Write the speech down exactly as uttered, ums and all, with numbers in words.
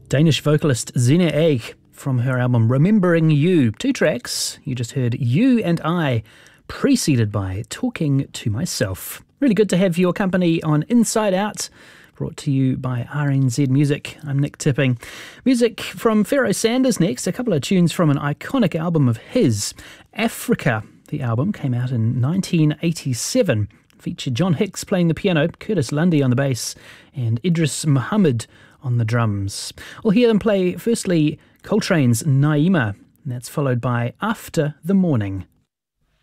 Danish vocalist Zena Egg from her album Remembering You. Two tracks. You just heard You and I, preceded by Talking to Myself. Really good to have your company on Inside Out, brought to you by R N Z Music. I'm Nick Tipping. Music from Pharoah Sanders next, a couple of tunes from an iconic album of his, Africa. The album came out in nineteen eighty-seven. Featured John Hicks playing the piano, Curtis Lundy on the bass, and Idris Muhammad on the drums. We'll hear them play firstly Coltrane's Naima, and that's followed by After the Morning.